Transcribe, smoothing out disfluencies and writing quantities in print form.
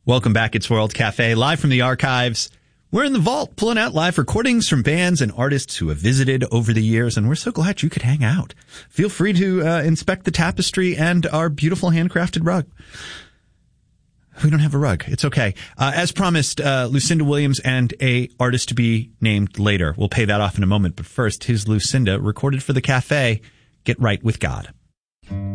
Welcome back. It's World Cafe, live from the archives. We're in the vault, pulling out live recordings from bands and artists who have visited over the years, and we're so glad you could hang out. Feel free to inspect the tapestry and our beautiful handcrafted rug. We don't have a rug. It's okay. As promised, Lucinda Williams and a artist to be named later. We'll pay that off in a moment, but first, here's Lucinda, recorded for the cafe, Get Right with God.